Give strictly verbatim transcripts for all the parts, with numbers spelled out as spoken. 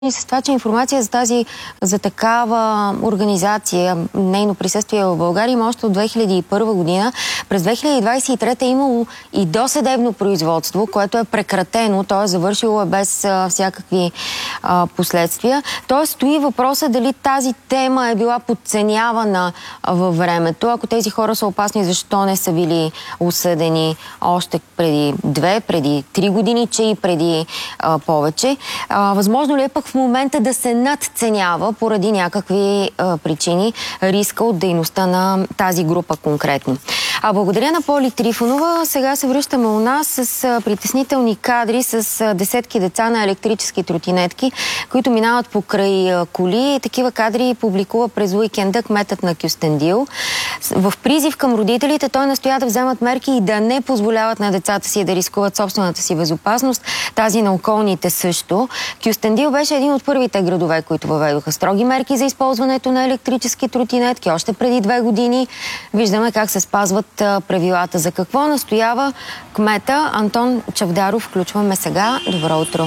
с това, че информация за тази, за такава организация, нейно присъствие в България има още от две хиляди и първа година. През две хиляди двадесет и трета е имало и досъдебно производство, което е прекратено, т.е. завършило е без а, всякакви а, последствия. Т.е. стои въпроса дали тази тема е била подценявана във времето. Ако тези хора са опасни, защо не са били осъдени още преди две, преди три години, че и преди а, повече. А, възможно ли е пък в момента да се надценява поради някакви а, причини риска от дейността на тази група конкретно? А благодаря на Поли Трифонова. Сега се връщаме у нас с а, притеснителни кадри с а, десетки деца на електрически тротинетки, които минават покрай а, коли. Такива кадри публикува през уикенда кметът на Кюстендил. В призив към родителите той настоя да вземат мерки и да не позволяват на децата си да рискуват собствената си безопасност, тази на околните също. Кюстендил беше един от първите градове, които въведоха строги мерки за използването на електрически тротинетки. Още преди две години виждаме как се спазват правилата. За какво настоява кмета Антон Чавдаров? Включваме сега. Добро утро!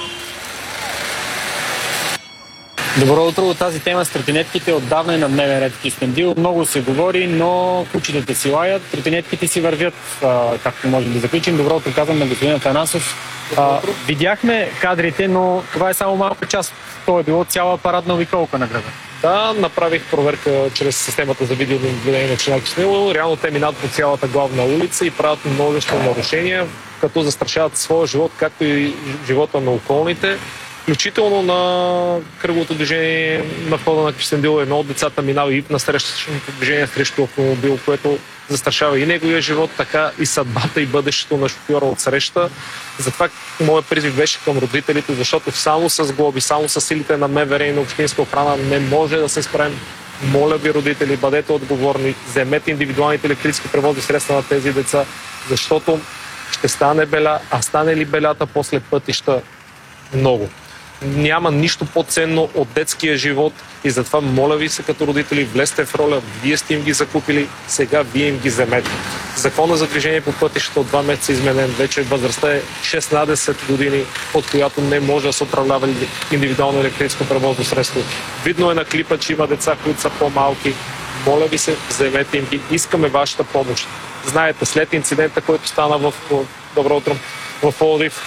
Добро утро! Тази тема с тротинетките отдавна е на дневен ред в Кюстендил. Много се говори, но кучетата си лаят, тротинетките си вървят, а, както можем да заключим. Добро утро, казвам на господин Атанасов. А, видяхме кадрите, но това е само малка част. То е било цяла парадна обиколка на града. Да, направих проверка чрез системата за видеонаблюдение на община Кюстендил. Реално те минат по цялата главна улица и правят множество нарушения, като застрашават своя живот, както и живота на околните. Включително на кръговото движение на входа на Кюстендил едно от децата минава и на срещащото движение срещу автомобил, което застрашава и неговия живот, така и съдбата и бъдещето на шофьора от среща. Затова моят призив беше към родителите, защото само с глоби, само с силите на МВР и на общинска охрана не може да се справим. Моля ви, родители, бъдете отговорни, вземете индивидуалните електрически превозни средства на тези деца, защото ще стане беля, а стане ли белята после пътища много. Няма нищо по-ценно от детския живот и затова моля ви се като родители, влезте в роля, вие сте им ги закупили, сега вие им ги вземете. Закона за движение по пътищата от два месеца изменен, вече възрастта е шестнадесет години, от която не може да се управлява индивидуално електрическо превозно средство. Видно е на клипа, че има деца, които са по-малки. Моля ви се, вземете им ги, искаме вашата помощ. Знаете, след инцидента, който стана в Добро утро, в Пловдив,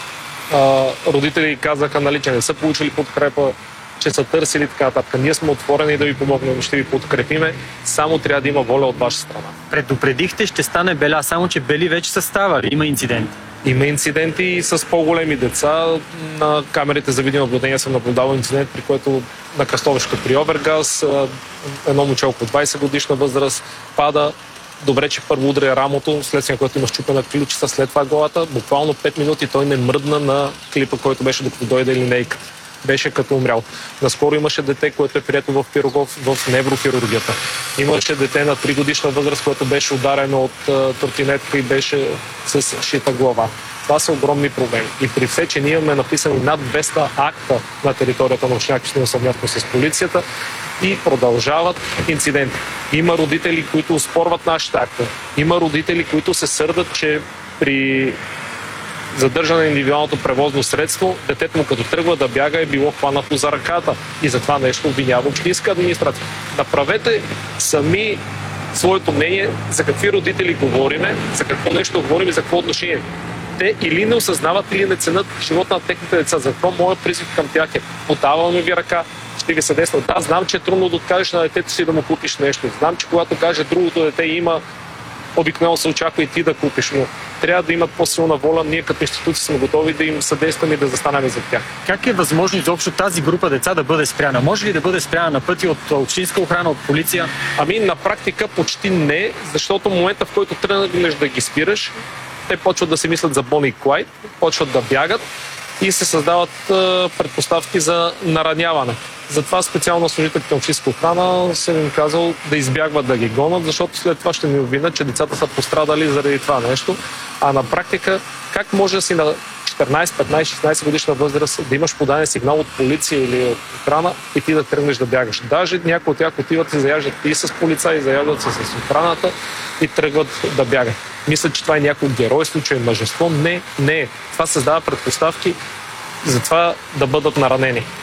Uh, родители казаха, нали, че не са получили подкрепа, че са търсили така нататък. Ние сме отворени да ви помогнем, ще ви подкрепиме, само трябва да има воля от ваша страна. Предупредихте, ще стане беля, само че бели вече са ставали. Има инциденти. Има инциденти и с по-големи деца. На камерите за видеонаблюдение съм наблюдавал инцидент, при който на кръстовището при Овергаз едно момче по двадесет годишна възраст пада. Добре, че първо удря рамото, следствие, което има щупена ключица, след това главата. Буквално пет минути той не мръдна на клипа, който беше докато дойде линейка. Беше като умрял. Наскоро имаше дете, което е прието в Пирогов в неврохирургията. Имаше дете на три годишна възраст, което беше ударено от uh, тротинетка и беше с шита глава. Това са огромни проблеми. И при все, че ние имаме написани над двеста акта на територията на община Кюстендил съвместно с полицията и продължават инциденти. Има родители, които оспорват нашите акта. Има родители, които се сърдат, че при задържане на индивидуалното превозно средство, детето му като тръгва да бяга е било хванато за ръката и за това нещо обвинява общинска администрация. Направете сами своето мнение за какви родители говориме, за какво нещо говорим и за какво отношение. Те или не осъзнават, или не ценят живота на техните деца. Затова моят призив към тях е: подаваме ви ръка, ще ви съдейства. Да, знам, че е трудно да откажеш на детето си да му купиш нещо. Знам, че когато каже другото дете има, обикновено се очаква и ти да купиш, но трябва да имат по-силна воля. Ние като институции сме готови да им съдействаме и да застанем за тях. Как е възможно изобщо тази група деца да бъде спряна? Може ли да бъде спряна на пъти от общинска охрана, от полиция? Ами на практика почти не, защото в момента, в който тръгнеш да ги спираш, те почват да си мислят за Бони и Клайд, почват да бягат и се създават е, предпоставки за нараняване. Затова специално служителите на общинска охрана съм им казал да избягват да ги гонят, защото след това ще ми обвинят, че децата са пострадали заради това нещо. А на практика, как може да си на четиринадесет, петнадесет, шестнадесет годишна възраст да имаш подаден сигнал от полиция или от охрана и ти да тръгнеш да бягаш? Даже някои от тях отиват и заяждат и с полицаи, заяждат се с охраната и тръгват да бягат. Мисля, че това е някакво геройство, че е мъжество. Не, не е. Това създава предпоставки за това да бъдат наранени.